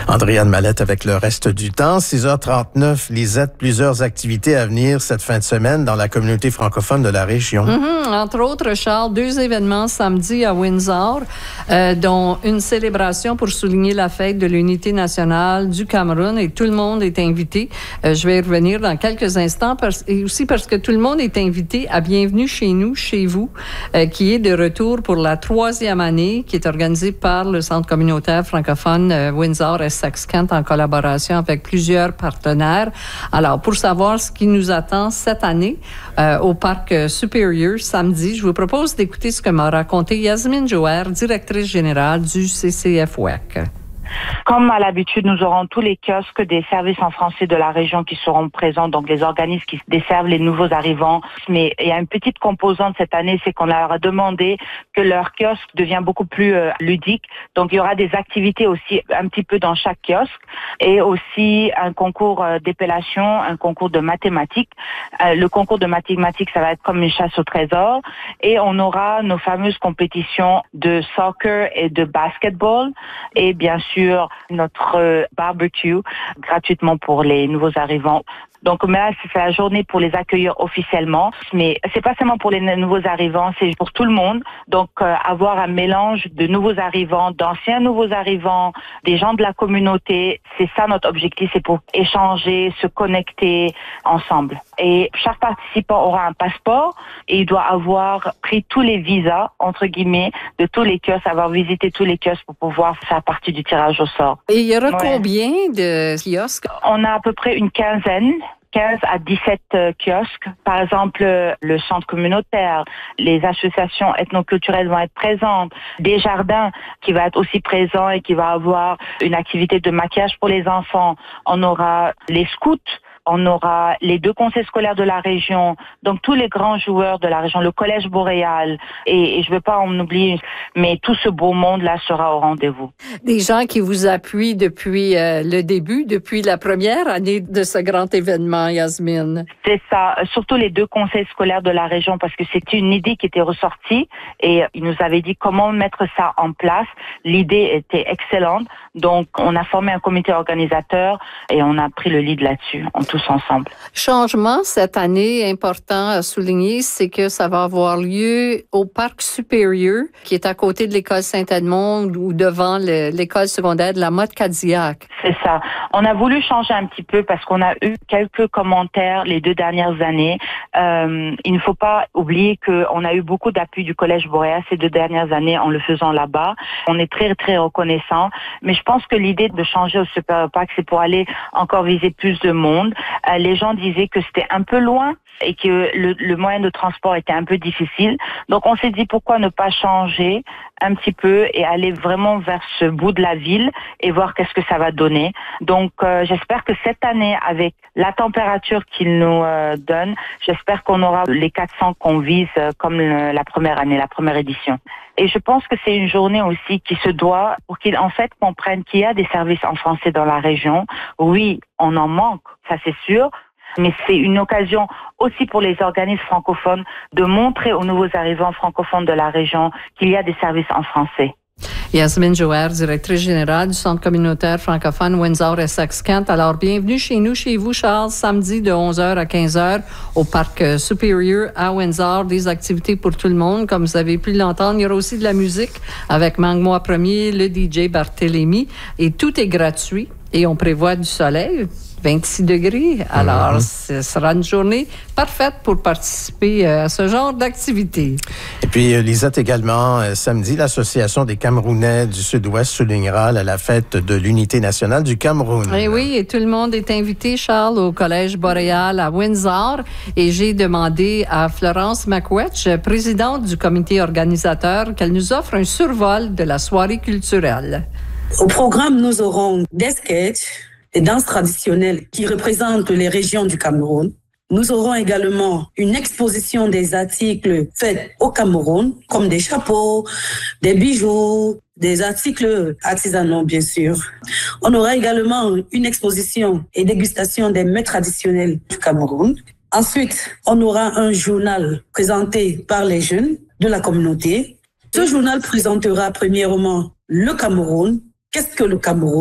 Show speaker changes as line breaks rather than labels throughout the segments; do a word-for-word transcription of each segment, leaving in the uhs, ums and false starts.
Andréane Mallette avec le reste du temps. six heures trente-neuf, Lisette, plusieurs activités à venir cette fin de semaine dans la communauté francophone de la région.
Mm-hmm. Entre autres, Charles, deux événements samedi à Windsor, euh, dont une célébration pour souligner la fête de l'unité nationale du Cameroun, et tout le monde est invité. Euh, je vais y revenir dans quelques instants, parce, et aussi parce que tout le monde est invité à Bienvenue chez nous, chez vous, euh, qui est de retour pour la troisième année, qui est organisée par le Centre communautaire francophone euh, Windsor et Saxe-Kent en collaboration avec plusieurs partenaires. Alors, pour savoir ce qui nous attend cette année euh, au Parc Supérieur samedi, je vous propose d'écouter ce que m'a raconté Yasmine Joher, directrice générale du C C F W E C.
Comme à l'habitude, nous aurons tous les kiosques des services en français de la région qui seront présents, donc les organismes qui desservent les nouveaux arrivants. Mais il y a une petite composante cette année, c'est qu'on leur a demandé que leur kiosque devienne beaucoup plus euh, ludique. Donc il y aura des activités aussi un petit peu dans chaque kiosque, et aussi un concours euh, d'épellation, un concours de mathématiques. Euh, le concours de mathématiques, ça va être comme une chasse au trésor, et on aura nos fameuses compétitions de soccer et de basketball, et bien sûr notre barbecue gratuitement pour les nouveaux arrivants. Donc, mais là, c'est la journée pour les accueillir officiellement. Mais c'est pas seulement pour les nouveaux arrivants, c'est pour tout le monde. Donc, euh, avoir un mélange de nouveaux arrivants, d'anciens nouveaux arrivants, des gens de la communauté, c'est ça notre objectif, c'est pour échanger, se connecter ensemble. Et chaque participant aura un passeport et il doit avoir pris tous les visas, entre guillemets, de tous les kiosques, avoir visité tous les kiosques pour pouvoir faire partie du tirage au sort.
Et il y aura
ouais.
combien de kiosques?
On a à peu près une quinzaine. quinze à dix-sept euh, kiosques. Par exemple, euh, le centre communautaire, les associations ethnoculturelles vont être présentes, des jardins qui va être aussi présent et qui va avoir une activité de maquillage pour les enfants. On aura les scouts. On aura les deux conseils scolaires de la région, donc tous les grands joueurs de la région, le collège boréal, et, et je ne veux pas en oublier, mais tout ce beau monde-là sera au rendez-vous.
Des gens qui vous appuient depuis euh, le début, depuis la première année de ce grand événement, Yasmine.
C'est ça, surtout les deux conseils scolaires de la région, parce que c'était une idée qui était ressortie, et ils nous avaient dit comment mettre ça en place. L'idée était excellente, donc on a formé un comité organisateur, et on a pris le lead là-dessus, on tous ensemble.
Changement cette année important à souligner, c'est que ça va avoir lieu au Parc Supérieur, qui est à côté de l'école Saint-Edmond ou devant le, l'école secondaire de la Motte-Cadillac.
C'est ça. On a voulu changer un petit peu parce qu'on a eu quelques commentaires les deux dernières années. Euh, il ne faut pas oublier qu'on a eu beaucoup d'appui du Collège boréal ces deux dernières années en le faisant là-bas. On est très, très reconnaissants. Mais je pense que l'idée de changer au Super Parc, c'est pour aller encore viser plus de monde. Euh, les gens disaient que c'était un peu loin et que le, le moyen de transport était un peu difficile. Donc, on s'est dit pourquoi ne pas changer un petit peu et aller vraiment vers ce bout de la ville et voir qu'est-ce que ça va donner. Donc, euh, j'espère que cette année, avec la température qu'il nous euh, donne, j'espère qu'on aura les quatre cents qu'on vise euh, comme le, la première année, la première édition. Et je pense que c'est une journée aussi qui se doit pour qu'ils en fait comprennent qu'il y a des services en français dans la région. Oui, on en manque, ça c'est sûr. Mais c'est une occasion aussi pour les organismes francophones de montrer aux nouveaux arrivants francophones de la région qu'il y a des services en français.
Yasmine Joher, directrice générale du Centre communautaire francophone Windsor et Saxe-Kent. Alors, bienvenue chez nous, chez vous, Charles, samedi de onze heures à quinze heures au Parc Supérieur à Windsor. Des activités pour tout le monde, comme vous avez pu l'entendre. Il y aura aussi de la musique avec Mangue-moi Premier, le D J Barthélémy. Et tout est gratuit. Et on prévoit du soleil, vingt-six degrés. Alors, mm-hmm. ce sera une journée parfaite pour participer à ce genre d'activité.
Et puis, Lisette, également, euh, samedi, l'Association des Camerounais du Sud-Ouest soulignera la fête de l'Unité nationale du Cameroun.
Et oui, et tout le monde est invité, Charles, au Collège boréal à Windsor. Et j'ai demandé à Florence McWetch, présidente du comité organisateur, qu'elle nous offre un survol de la soirée culturelle.
Au programme, nous aurons des sketchs, des danses traditionnelles qui représentent les régions du Cameroun. Nous aurons également une exposition des articles faits au Cameroun, comme des chapeaux, des bijoux, des articles artisanaux, bien sûr. On aura également une exposition et dégustation des mets traditionnels du Cameroun. Ensuite, on aura un journal présenté par les jeunes de la communauté. Ce journal présentera premièrement le Cameroun. Qu'est-ce que le Cameroun?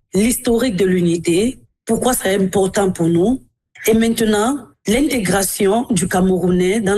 l'historique de l'unité, pourquoi c'est important pour nous, et maintenant l'intégration du Camerounais dans